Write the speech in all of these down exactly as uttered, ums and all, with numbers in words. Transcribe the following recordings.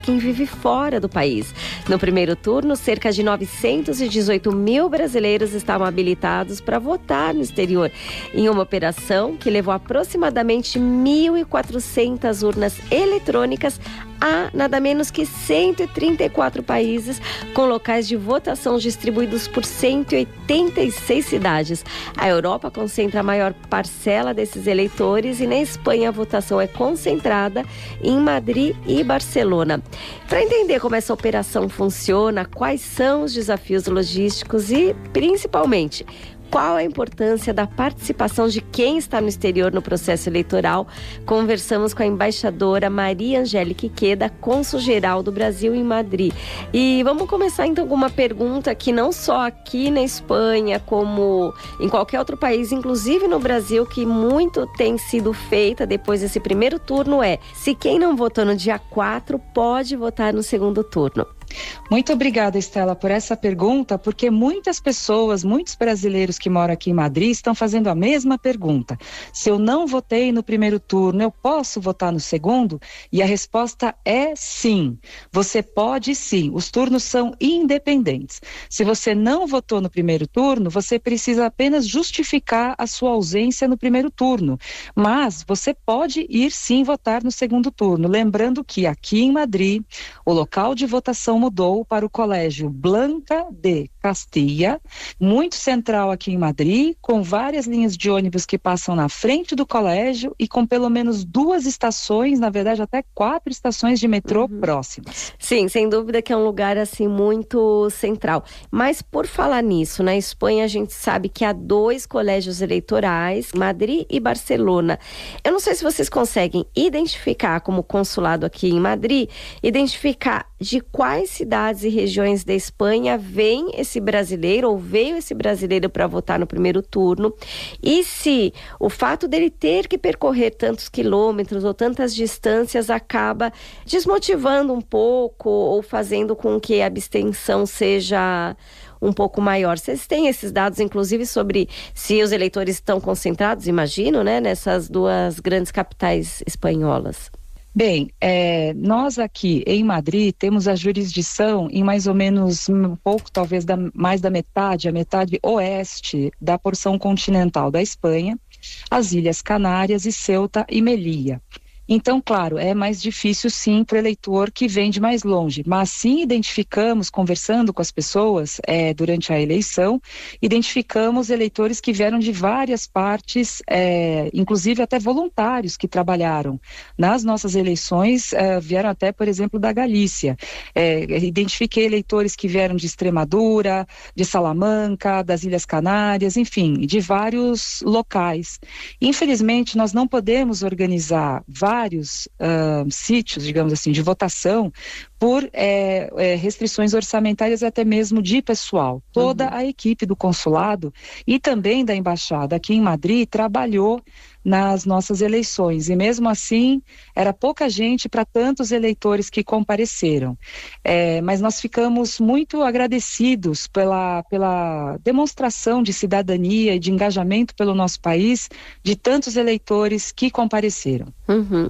quem vive fora do país. No primeiro turno, cerca de novecentos e dezoito mil brasileiros estavam habilitados para votar no exterior, em uma operação que levou aproximadamente mil e quatrocentas urnas eletrônicas a nada menos que cento e trinta e quatro países, com locais de votação distribuídos por cento e oitenta e seis cidades. A Europa concentra a maior parcela desses eleitores e na Espanha a votação é concentrada em Madrid e Barcelona. Para entender como essa operação funciona, quais são os desafios logísticos e, principalmente, qual a importância da participação de quem está no exterior no processo eleitoral, conversamos com a embaixadora Maria Angélica Iqueda, cônsul-geral do Brasil em Madrid. E vamos começar então com uma pergunta que não só aqui na Espanha, como em qualquer outro país, inclusive no Brasil, que muito tem sido feita depois desse primeiro turno, é: se quem não votou no dia quatro pode votar no segundo turno? Muito obrigada, Estela, por essa pergunta, porque muitas pessoas, muitos brasileiros que moram aqui em Madrid estão fazendo a mesma pergunta. Se eu não votei no primeiro turno, eu posso votar no segundo? E a resposta é sim. Você pode sim. Os turnos são independentes. Se você não votou no primeiro turno, você precisa apenas justificar a sua ausência no primeiro turno. Mas você pode ir sim votar no segundo turno. Lembrando que aqui em Madrid, o local de votação mudou para o Colégio Blanca de Castilla, muito central aqui em Madrid, com várias linhas de ônibus que passam na frente do colégio e com pelo menos duas estações, na verdade até quatro estações de metrô uhum. próximas. Sim, sem dúvida que é um lugar assim muito central. Mas por falar nisso, na Espanha a gente sabe que há dois colégios eleitorais, Madrid e Barcelona. Eu não sei se vocês conseguem identificar, como consulado aqui em Madrid, identificar de quais cidades e regiões da Espanha vem esse brasileiro ou veio esse brasileiro para votar no primeiro turno, e se o fato dele ter que percorrer tantos quilômetros ou tantas distâncias acaba desmotivando um pouco ou fazendo com que a abstenção seja um pouco maior. Vocês têm esses dados, inclusive, sobre se os eleitores estão concentrados, imagino, né, nessas duas grandes capitais espanholas? Bem, é, nós aqui em Madrid temos a jurisdição em mais ou menos um pouco, talvez da, mais da metade, a metade oeste da porção continental da Espanha, as Ilhas Canárias e Ceuta e Melilla. Então, claro, é mais difícil sim para o eleitor que vem de mais longe, mas sim identificamos, conversando com as pessoas é, durante a eleição, identificamos eleitores que vieram de várias partes, é, inclusive até voluntários que trabalharam nas nossas eleições, é, vieram até, por exemplo, da Galícia. É, identifiquei eleitores que vieram de Extremadura, de Salamanca, das Ilhas Canárias, enfim, de vários locais. Infelizmente, nós não podemos organizar vários vários uh, sítios, digamos assim, de votação por é, é, restrições orçamentárias e até mesmo de pessoal. Toda uhum. a equipe do consulado e também da embaixada aqui em Madrid trabalhou nas nossas eleições e mesmo assim era pouca gente para tantos eleitores que compareceram. É, mas nós ficamos muito agradecidos pela, pela demonstração de cidadania e de engajamento pelo nosso país de tantos eleitores que compareceram. Uhum.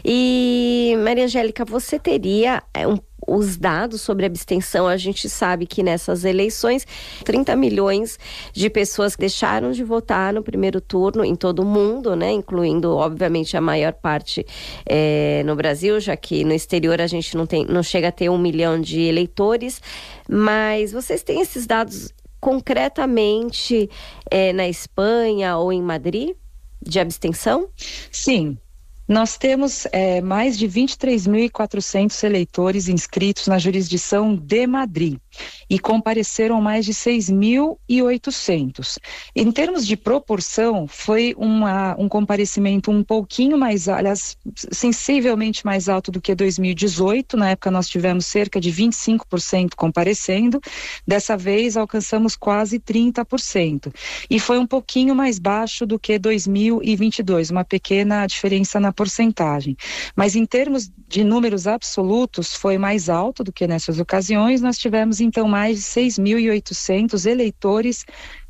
E, Maria Angélica, você teria um os dados sobre abstenção? A gente sabe que nessas eleições, trinta milhões de pessoas deixaram de votar no primeiro turno em todo o mundo, né? Incluindo, obviamente, a maior parte é, no Brasil, já que no exterior a gente não, tem, não chega a ter um milhão de eleitores. Mas vocês têm esses dados concretamente é, na Espanha ou em Madrid, de abstenção? Sim. Nós temos é, mais de vinte e três mil e quatrocentos eleitores inscritos na jurisdição de Madrid e compareceram mais de seis mil e oitocentos. Em termos de proporção, foi uma, um comparecimento um pouquinho mais, aliás, sensivelmente mais alto do que dois mil e dezoito. Na época nós tivemos cerca de vinte e cinco por cento comparecendo. Dessa vez alcançamos quase trinta por cento. E foi um pouquinho mais baixo do que dois mil e vinte e dois, uma pequena diferença na porcentagem. Mas em termos de números absolutos, foi mais alto do que nessas ocasiões. Nós tivemos então mais de seis mil e oitocentos eleitores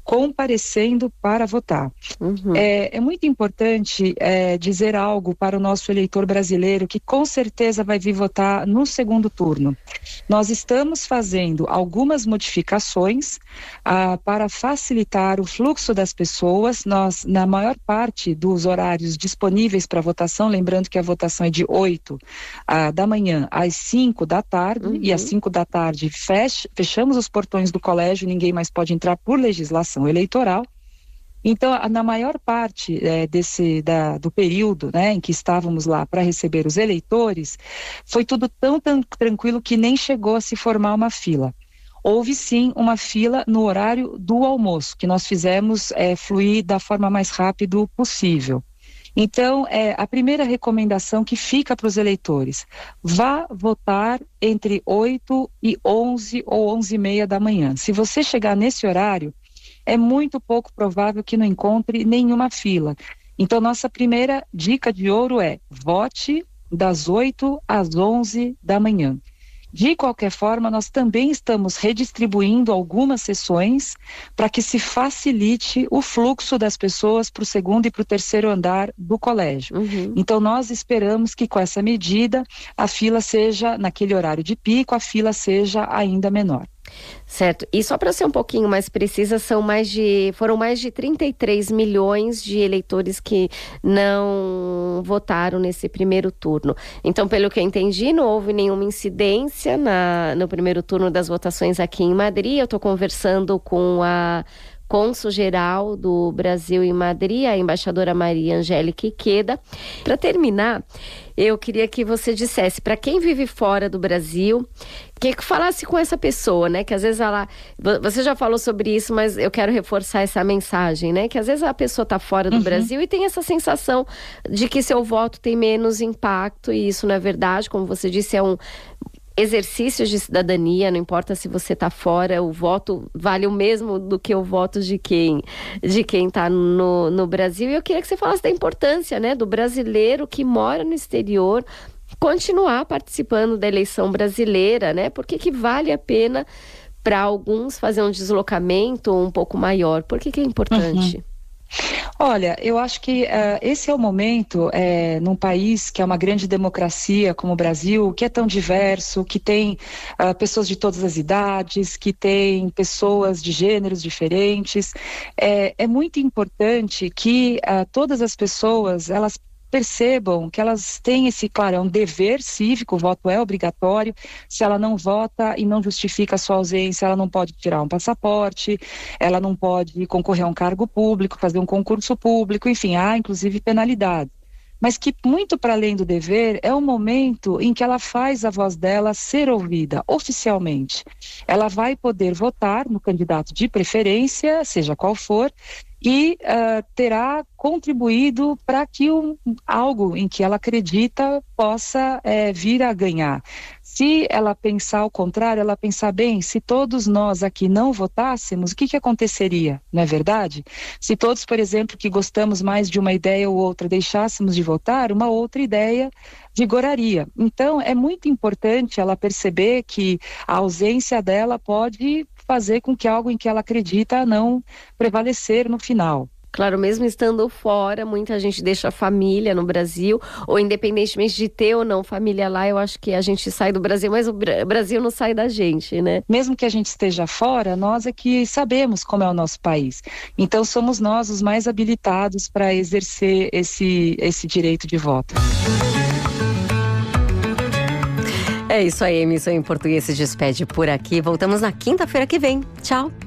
comparecendo para votar. Uhum. É, é muito importante é, dizer algo para o nosso eleitor brasileiro que com certeza vai vir votar no segundo turno. Nós estamos fazendo algumas modificações ah, para facilitar o fluxo das pessoas. Nós, na maior parte dos horários disponíveis para votação, lembrando que a votação é de oito ah, da manhã às cinco da tarde, uhum. e às cinco da tarde fech, fechamos os portões do colégio, ninguém mais pode entrar por legislação eleitoral. Então, na maior parte é, desse, da, do período, né, em que estávamos lá para receber os eleitores, foi tudo tão, tão tranquilo que nem chegou a se formar uma fila. Houve sim uma fila no horário do almoço, que nós fizemos é, fluir da forma mais rápida possível. Então, é, a primeira recomendação que fica para os eleitores: vá votar entre oito e onze ou onze e meia da manhã. Se você chegar nesse horário, é muito pouco provável que não encontre nenhuma fila. Então, nossa primeira dica de ouro é: vote das oito às onze da manhã. De qualquer forma, nós também estamos redistribuindo algumas sessões para que se facilite o fluxo das pessoas para o segundo e para o terceiro andar do colégio. Uhum. Então, nós esperamos que com essa medida a fila seja, naquele horário de pico, a fila seja ainda menor. Certo. E só para ser um pouquinho mais precisa, são mais de, foram mais de trinta e três milhões de eleitores que não votaram nesse primeiro turno. Então, pelo que eu entendi, não houve nenhuma incidência na, no primeiro turno das votações aqui em Madrid. Eu estou conversando com a cônsul-geral do Brasil em Madrid, a embaixadora Maria Angélica Iqueda. Para terminar, eu queria que você dissesse, para quem vive fora do Brasil, que falasse com essa pessoa, né? Que às vezes ela... Você já falou sobre isso, mas eu quero reforçar essa mensagem, né? Que às vezes a pessoa está fora do uhum. Brasil e tem essa sensação de que seu voto tem menos impacto, e isso não é verdade. Como você disse, é um exercício de cidadania, não importa se você está fora, o voto vale o mesmo do que o voto de quem de quem está no, no Brasil. E eu queria que você falasse da importância, né, do brasileiro que mora no exterior continuar participando da eleição brasileira, né? Por que que vale a pena para alguns fazer um deslocamento um pouco maior? Por que que é importante? Uhum. Olha, eu acho que uh, esse é o momento, é, num país que é uma grande democracia como o Brasil, que é tão diverso, que tem uh, pessoas de todas as idades, que tem pessoas de gêneros diferentes. É, é muito importante que uh, todas as pessoas, elas percebam que elas têm esse, claro, é um dever cívico, o voto é obrigatório. Se ela não vota e não justifica a sua ausência, ela não pode tirar um passaporte, ela não pode concorrer a um cargo público, fazer um concurso público, enfim, há inclusive penalidade. Mas que muito para além do dever, é o momento em que ela faz a voz dela ser ouvida oficialmente. Ela vai poder votar no candidato de preferência, seja qual for, e uh, terá contribuído para que um, algo em que ela acredita possa é, vir a ganhar. Se ela pensar ao contrário, ela pensar, bem, se todos nós aqui não votássemos, o que que aconteceria, não é verdade? Se todos, por exemplo, que gostamos mais de uma ideia ou outra, deixássemos de votar, uma outra ideia vigoraria. Então, é muito importante ela perceber que a ausência dela pode fazer com que algo em que ela acredita não prevalecer no final. Claro, mesmo estando fora, muita gente deixa a família no Brasil, ou independentemente de ter ou não família lá, eu acho que a gente sai do Brasil, mas o Brasil não sai da gente, né? Mesmo que a gente esteja fora, nós é que sabemos como é o nosso país. Então somos nós os mais habilitados para exercer esse, esse direito de voto. É isso aí, a Emissão em Português se despede por aqui. Voltamos na quinta-feira que vem. Tchau!